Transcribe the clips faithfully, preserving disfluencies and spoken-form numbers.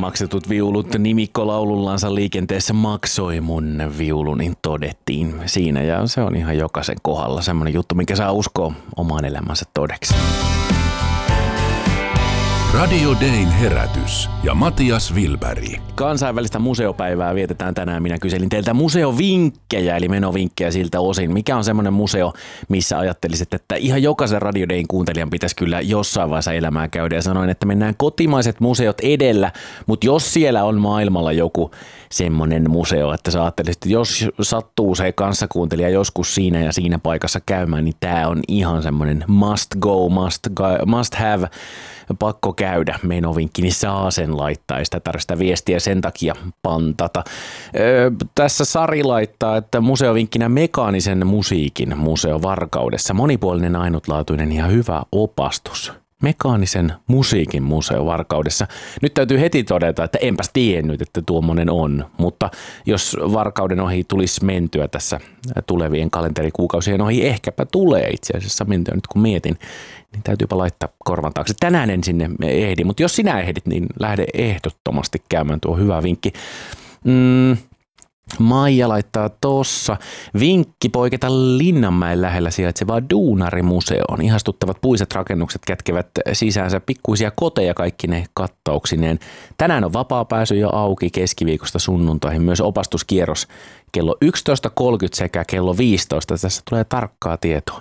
maksetut viulut nimikkolaulullansa liikenteessä maksoi mun viulu, niin todettiin siinä. Ja se on ihan jokaisen kohdalla semmoinen juttu, minkä saa uskoa omaan elämänsä todeksi. Radio Dayn herätys ja Matias Wilberg. Kansainvälistä museopäivää vietetään tänään. Minä kyselin teiltä museovinkkejä, eli menovinkkejä siltä osin. Mikä on semmoinen museo, missä ajattelisit, että ihan jokaisen Radio Dayn kuuntelijan pitäisi kyllä jossain vaiheessa elämää käydä. Ja sanoin, että mennään kotimaiset museot edellä, mutta jos siellä on maailmalla joku semmoinen museo, että sä ajattelisit, että jos sattuu se kanssakuuntelija joskus siinä ja siinä paikassa käymään, niin tää on ihan semmoinen must go, must, go, must have, pakko käydä menovinkki, niin saa sen laittaa. Ei sitä tarvitse viestiä sen takia pantata. Öö, tässä Sari laittaa, että museovinkkinä mekaanisen musiikin museo Varkaudessa. Monipuolinen, ainutlaatuinen ja hyvä opastus. Mekaanisen musiikin museo Varkaudessa. Nyt täytyy heti todeta, että enpäs tiennyt, että tuommoinen on, mutta jos Varkauden ohi tulisi mentyä tässä tulevien kalenterikuukausien ohi, ehkäpä tulee itse asiassa mentyä nyt kun mietin, niin täytyypä laittaa korvan taakse. Tänään en sinne ehdi, mutta jos sinä ehdit, niin lähde ehdottomasti käymään, tuo hyvä vinkki. Mm. Maija laittaa tossa. Vinkki poiketa Linnanmäen lähellä sijaitsevaa Duunarimuseoon. Ihastuttavat puiset rakennukset kätkevät sisäänsä pikkuisia koteja kaikki ne kattauksineen. Tänään on vapaa pääsy jo auki keskiviikosta sunnuntaihin. Myös opastuskierros kello yksitoista kolmekymmentä sekä kello viisitoista. Tässä tulee tarkkaa tietoa.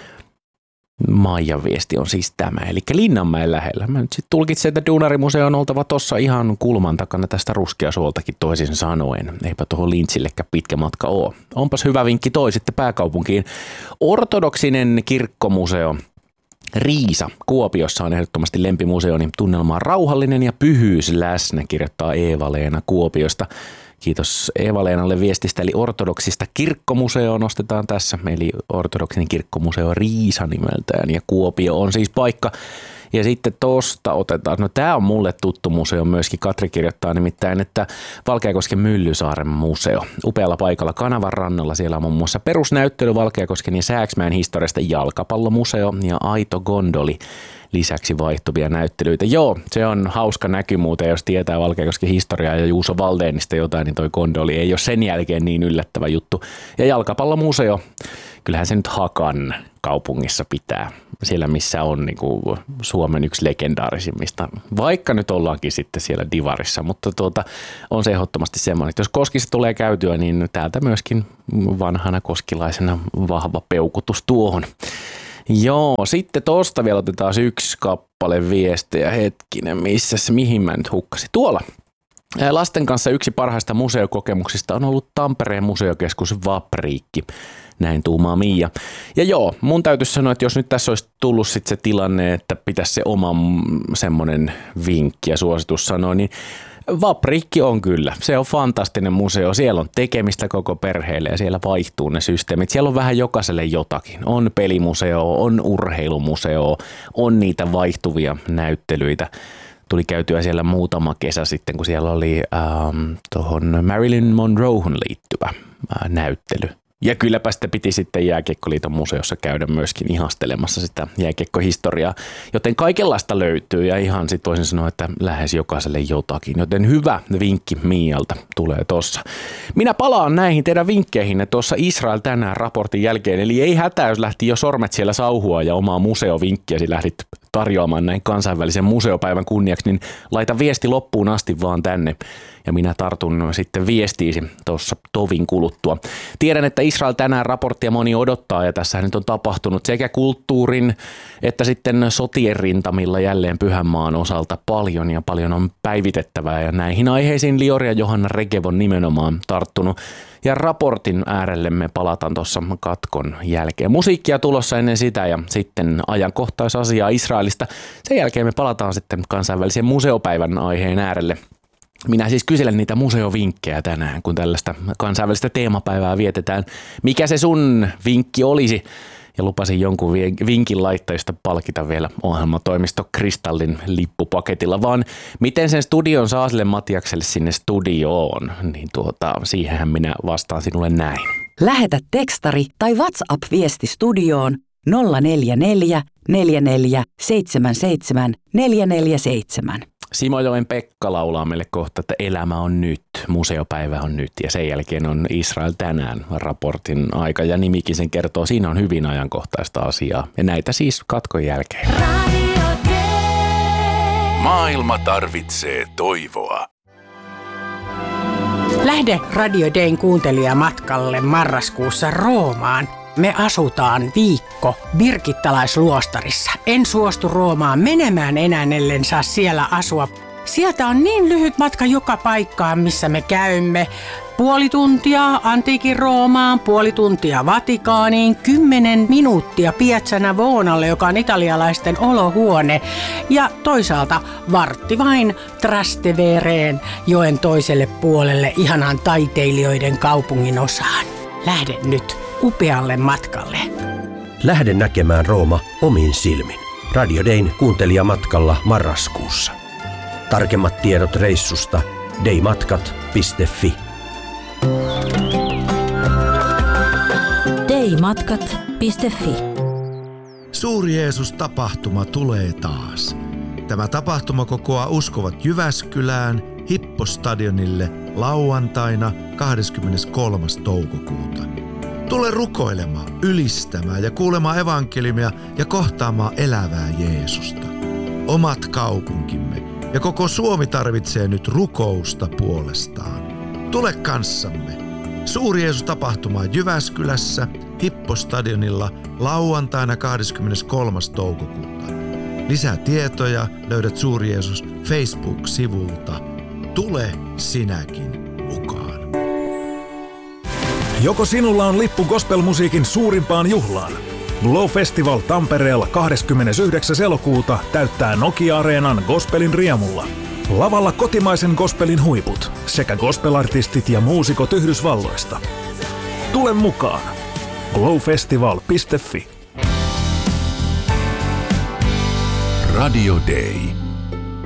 Maijan viesti on siis tämä, eli Linnanmäen lähellä. Mä nyt sitten tulkitsen, että Duunarimuseo on oltava tossa ihan kulman takana tästä Ruskeasuoltakin toisin sanoen. Eipä tuohon Lintsillekään pitkä matka oo. Onpas hyvä vinkki toi sitten pääkaupunkiin. Ortodoksinen kirkkomuseo Riisa Kuopiossa on ehdottomasti lempimuseoni. Tunnelma on rauhallinen ja pyhyys läsnä, kirjoittaa Eeva-Leena Kuopiosta. Kiitos Eeva-Leenalle viestistä, eli ortodoksista kirkkomuseo nostetaan tässä, eli ortodoksinen kirkkomuseo Riisa nimeltään, ja Kuopio on siis paikka. Ja sitten tosta otetaan, no tää on mulle tuttu museo myöskin, Katri kirjoittaa nimittäin, että Valkeakosken Myllysaaren museo. Upealla paikalla kanavan rannalla, siellä on muun muassa perusnäyttely Valkeakosken ja Sääksmäen historiasta, jalkapallomuseo ja aito gondoli. Lisäksi vaihtuvia näyttelyitä. Joo, se on hauska näky muuten, jos tietää Valkeakosken historiaa ja Juuso Valdeenista jotain, niin toi gondoli ei ole sen jälkeen niin yllättävä juttu. Ja jalkapallomuseo, kyllähän se nyt Hakan kaupungissa pitää, siellä missä on niin kuin Suomen yksi legendaarisimmista, vaikka nyt ollaankin sitten siellä divarissa, mutta tuota, on se ehdottomasti semmoinen, että jos Koskissa tulee käytyä, niin täältä myöskin vanhana koskilaisena vahva peukutus tuohon. Joo, sitten tosta vielä otetaan yksi kappale viestejä, hetkinen, missäs, mihin mä nyt hukkasin. Tuolla. Lasten kanssa yksi parhaista museokokemuksista on ollut Tampereen museokeskus Vapriikki. Näin tuumaa Miia. Ja joo, mun täytyisi sanoa, että jos nyt tässä olisi tullut sit se tilanne, että pitäisi se oma semmoinen vinkki ja suositus sanoa, niin Vapriikki on kyllä. Se on fantastinen museo. Siellä on tekemistä koko perheelle ja siellä vaihtuu ne systeemit. Siellä on vähän jokaiselle jotakin. On pelimuseo, on urheilumuseo, on niitä vaihtuvia näyttelyitä. Tuli käytyä siellä muutama kesä sitten, kun siellä oli ähm, tuohon Marilyn Monroe:hun liittyvä äh, näyttely. Ja kylläpä sitten piti sitten Jääkiekkoliiton museossa käydä myöskin ihastelemassa sitä jääkiekkohistoriaa. Joten kaikenlaista löytyy ja ihan sitten voisin sanoa, että lähes jokaiselle jotakin. Joten hyvä vinkki Miialta tulee tossa. Minä palaan näihin teidän vinkkeihin tuossa Israel tänään raportin jälkeen. Eli ei hätää, jos lähti jo sormet siellä sauhua ja omaa museovinkkiäsi lähdit tarjoamaan näin kansainvälisen museopäivän kunniaksi, niin laita viesti loppuun asti vaan tänne. Ja minä tartun sitten viestiisi tuossa tovin kuluttua. Tiedän, että Israel tänään raporttia moni odottaa ja tässä nyt on tapahtunut sekä kulttuurin että sitten sotien rintamilla jälleen Pyhänmaan osalta paljon ja paljon on päivitettävää ja näihin aiheisiin Liori ja Johanna Regev on nimenomaan tarttunut. Ja raportin äärelle me palataan tuossa katkon jälkeen. Musiikkia tulossa ennen sitä ja sitten ajankohtaisasiaa Israelista. Sen jälkeen me palataan sitten kansainvälisen museopäivän aiheen äärelle. Minä siis kyselen niitä museovinkkejä tänään, kun tällaista kansainvälistä teemapäivää vietetään. Mikä se sun vinkki olisi? Ja lupasin jonkun vinkin laittajista palkita vielä ohjelmatoimisto Kristallin lippupaketilla, vaan miten sen studion saa sille Matiakselle sinne studioon, niin tuota, siihenhän minä vastaan sinulle näin. Lähetä tekstari tai WhatsApp-viesti studioon nolla neljä neljä, neljä neljä, seitsemän seitsemän, neljä neljä seitsemän. Simojoen Pekka laulaa meille kohta, että elämä on nyt, museopäivä on nyt ja sen jälkeen on Israel tänään raportin aika ja nimikin sen kertoo. Siinä on hyvin ajankohtaista asiaa ja näitä siis katkon jälkeen. Maailma tarvitsee toivoa. Lähde Radio Dayn kuuntelijamatkalle marraskuussa Roomaan. Me asutaan viikko birgittalaisluostarissa. En suostu Roomaan menemään enää, ellen saa siellä asua. Sieltä on niin lyhyt matka joka paikkaan, missä me käymme. Puoli tuntia antiikin Roomaan, puoli tuntia Vatikaaniin, kymmenen minuuttia Piazza Navonalle, joka on italialaisten olohuone. Ja toisaalta vartti vain Trastevereen, joen toiselle puolelle, ihanaan taiteilijoiden kaupungin osaan. Lähde nyt upealle matkalle. Lähde näkemään Rooma omin silmin. Radio Dayn kuuntelijamatkalla marraskuussa. Tarkemmat tiedot reissusta daymatkat piste fi. daymatkat piste fi. Suuri Jeesus-tapahtuma tulee taas. Tämä tapahtuma kokoaa uskovat Jyväskylään Hippostadionille lauantaina kahdeskymmeneskolmas toukokuuta. Tule rukoilemaan, ylistämään ja kuulemaan evankeliumia ja kohtaamaan elävää Jeesusta. Omat kaupunkimme ja koko Suomi tarvitsee nyt rukousta puolestaan. Tule kanssamme. Suuri Jeesus-tapahtuma Jyväskylässä Hippostadionilla lauantaina kahdeskymmeneskolmas toukokuuta. Lisää tietoja löydät Suuri Jeesus Facebook-sivulta. Tule sinäkin mukaan. Joko sinulla on lippu gospelmusiikin suurimpaan juhlaan? Glow Festival Tampereella kahdeskymmenesyhdeksäs elokuuta täyttää Nokia-areenan gospelin riemulla. Lavalla kotimaisen gospelin huiput sekä gospelartistit ja muusikot Yhdysvalloista. Tule mukaan! glowfestival piste fi. Radio Day.